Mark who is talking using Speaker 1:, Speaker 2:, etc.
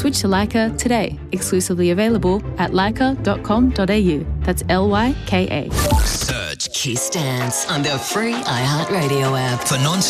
Speaker 1: Switch to Leica today. Exclusively available at leica.com.au. That's Lyka.
Speaker 2: Search Kiss Dance on the free iHeartRadio app for non